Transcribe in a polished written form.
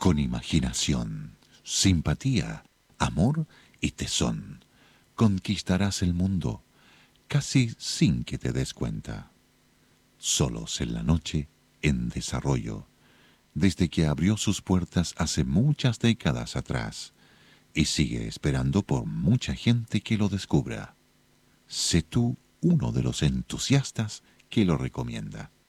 con imaginación, simpatía, amor y tesón. Conquistarás el mundo casi sin que te des cuenta. Solos en la noche, en desarrollo, desde que abrió sus puertas hace muchas décadas atrás, y sigue esperando por mucha gente que lo descubra. Sé tú uno de los entusiastas que lo recomienda.